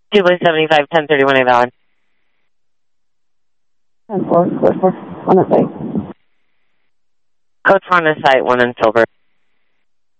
Jubilee 75, 1031 A valid. 10-4, code 4, on the site. Code 4 on the site, 1 in silver.